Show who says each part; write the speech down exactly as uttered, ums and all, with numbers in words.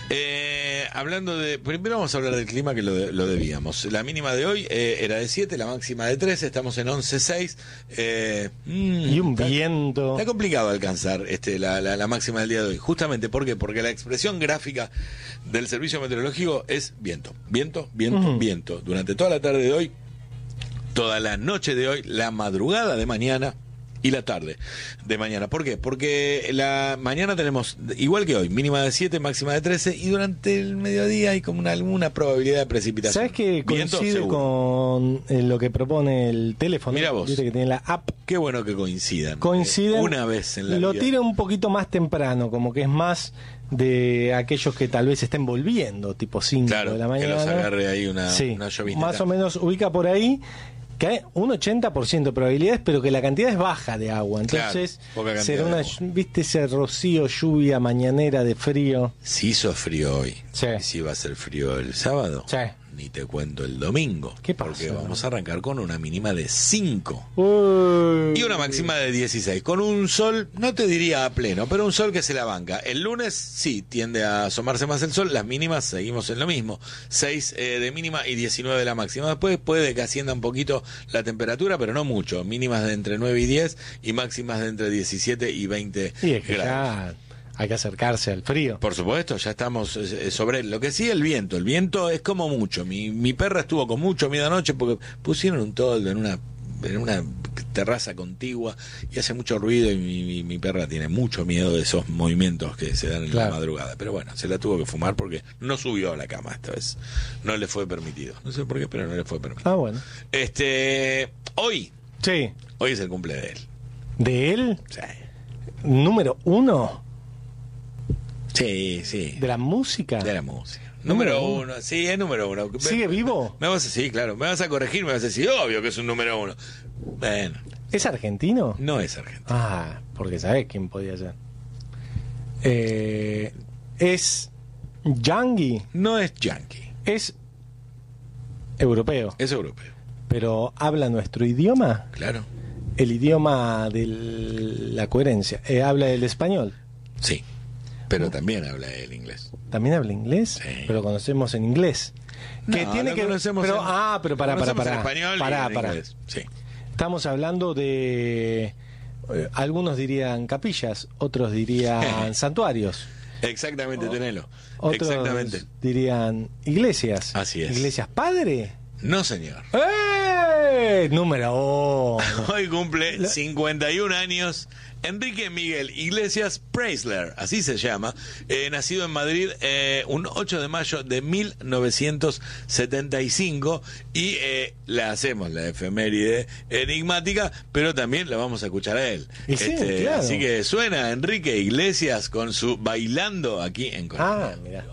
Speaker 1: Eh, hablando de... Primero vamos a hablar del clima, que lo, de- lo debíamos. La mínima de hoy eh, era de siete, la máxima de trece, estamos en once seis. Eh, mm,
Speaker 2: Y un
Speaker 1: está-
Speaker 2: viento.
Speaker 1: Está complicado alcanzar este, la, la, la máxima del día de hoy. Justamente, ¿por qué? Porque la expresión gráfica del servicio meteorológico es viento. Viento, viento,
Speaker 2: Ujú.
Speaker 1: viento. Durante toda la tarde de hoy, toda la noche de hoy, la madrugada de mañana y la tarde de mañana. ¿Por qué? Porque la mañana tenemos, igual que hoy, mínima de siete, máxima de trece, y durante el mediodía hay como una, alguna probabilidad de precipitación.
Speaker 2: ¿Sabes que
Speaker 1: Viento,
Speaker 2: coincide
Speaker 1: seguro.
Speaker 2: con eh, lo que propone el teléfono?
Speaker 1: Mira vos.
Speaker 2: Viste que tiene la app.
Speaker 1: Qué bueno que coincidan.
Speaker 2: Coinciden.
Speaker 1: Eh, una vez en la
Speaker 2: Lo
Speaker 1: vida.
Speaker 2: tira un poquito más temprano, como que es más de aquellos que tal vez estén volviendo, tipo cinco
Speaker 1: Claro,
Speaker 2: de la
Speaker 1: que
Speaker 2: mañana.
Speaker 1: los agarre ahí una,
Speaker 2: Sí,
Speaker 1: una llovineta.
Speaker 2: más o menos ubica por ahí que hay un ochenta por ciento de probabilidades, pero que la cantidad es baja de agua. Entonces,
Speaker 1: Claro, poca cantidad
Speaker 2: será
Speaker 1: de
Speaker 2: una,
Speaker 1: agua.
Speaker 2: viste ese rocío, lluvia mañanera de frío.
Speaker 1: Si hizo frío hoy,
Speaker 2: Sí.
Speaker 1: y si va a ser frío el sábado,
Speaker 2: Sí.
Speaker 1: ni te cuento el domingo.
Speaker 2: ¿Qué pasa?
Speaker 1: Porque vamos a arrancar con una mínima de cinco.
Speaker 2: Uy.
Speaker 1: Y una máxima de dieciséis, con un sol, no te diría a pleno, pero un sol que se la banca. El lunes sí, tiende a asomarse más el sol, las mínimas seguimos en lo mismo, seis eh, de mínima y diecinueve de la máxima. Después puede que ascienda un poquito la temperatura, pero no mucho, mínimas de entre nueve y diez y máximas de entre diecisiete y veinte
Speaker 2: Y es que
Speaker 1: grados.
Speaker 2: ya hay que acercarse al frío.
Speaker 1: Por supuesto, ya estamos eh, sobre él. Lo que sí, el viento. El viento es como mucho. Mi, mi perra estuvo con mucho miedo anoche porque pusieron un toldo en una en una terraza contigua y hace mucho ruido y mi, mi, mi perra tiene mucho miedo de esos movimientos que se dan en
Speaker 2: Claro.
Speaker 1: la madrugada. Pero bueno, se la tuvo que fumar porque no subió a la cama esta vez. No le fue permitido. No sé por qué, pero no le fue permitido.
Speaker 2: Ah, bueno.
Speaker 1: Este, hoy,
Speaker 2: Sí.
Speaker 1: hoy es el cumple de él.
Speaker 2: ¿De él?
Speaker 1: Sí,
Speaker 2: ¿Número uno
Speaker 1: sí. sí.
Speaker 2: de la música?
Speaker 1: De la música.
Speaker 2: Número
Speaker 1: Número
Speaker 2: uno.
Speaker 1: uno. Sí, es número uno.
Speaker 2: ¿Sigue vivo?
Speaker 1: Me vas a, sí, claro. Me vas a corregir, me vas a decir, obvio que es un número uno. Bueno,
Speaker 2: ¿Es argentino?
Speaker 1: no es argentino.
Speaker 2: Ah, porque sabés quién podía ser. Eh, es Yangi,
Speaker 1: No es yankee.
Speaker 2: es europeo,
Speaker 1: Es europeo.
Speaker 2: pero habla nuestro idioma,
Speaker 1: Claro.
Speaker 2: el idioma de la coherencia. Eh, habla el español,
Speaker 1: Sí. Pero también habla el inglés.
Speaker 2: también habla inglés,
Speaker 1: Sí.
Speaker 2: pero lo conocemos en inglés. Que
Speaker 1: No,
Speaker 2: tiene
Speaker 1: lo
Speaker 2: que
Speaker 1: conocemos
Speaker 2: pero,
Speaker 1: en-
Speaker 2: ah, pero para,
Speaker 1: lo
Speaker 2: para,
Speaker 1: conocemos
Speaker 2: para.
Speaker 1: en español
Speaker 2: Pará,
Speaker 1: y en
Speaker 2: pará.
Speaker 1: inglés. Sí.
Speaker 2: Estamos hablando de eh, algunos dirían capillas, otros dirían santuarios.
Speaker 1: Exactamente, tenelo.
Speaker 2: Otros
Speaker 1: Exactamente.
Speaker 2: dirían iglesias.
Speaker 1: Así es.
Speaker 2: ¿Iglesias padre?
Speaker 1: No, señor.
Speaker 2: ¡Eh! Número uno.
Speaker 1: Hoy cumple
Speaker 2: La-
Speaker 1: cincuenta y un años Enrique Miguel Iglesias Preisler, así se llama, eh, nacido en Madrid eh, un ocho de mayo de mil novecientos setenta y cinco y eh, la hacemos la efeméride enigmática, pero también la vamos a escuchar a él.
Speaker 2: Y sí, claro.
Speaker 1: Así que suena Enrique Iglesias con su Bailando aquí en Colombia.
Speaker 2: Ah, mira.